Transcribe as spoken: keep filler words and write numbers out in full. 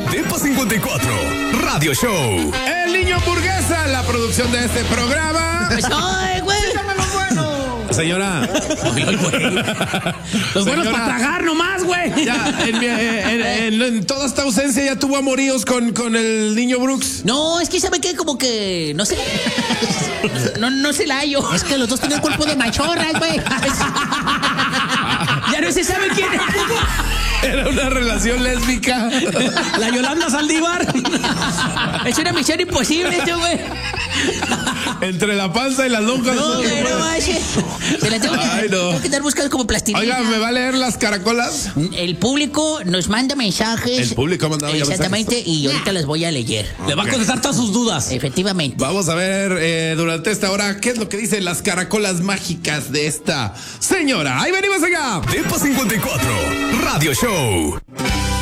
Depa cincuenta y cuatro, Radio Show. El niño hamburguesa, la producción de este programa. ¡Ay, güey! Señora. Los buenos para tragar nomás, güey. Ya, en, en, en, en toda esta ausencia ya tuvo amoríos con, con el niño Brooks. No, es que sabe que como que, no sé. No, no se la hallo. Es que los dos tienen cuerpo de machorras, güey. Ya no se sabe quién es. Era una relación lésbica. La Yolanda Saldívar. Es una misión imposible, esto, güey. Entre la panza y las lonjas. No, pero vaya. Se la tengo que, Ay, no. tengo que estar buscando como plastilina. Oiga, ¿me va a leer las caracolas? El público nos manda mensajes. El público ha mandado ya Exactamente, mensajes. y ahorita les voy a leer. Le va a contestar todas sus dudas. Efectivamente. Vamos a ver eh, durante esta hora qué es lo que dicen las caracolas mágicas de esta señora. Ahí venimos acá. Depa cincuenta y cuatro, Radio Show.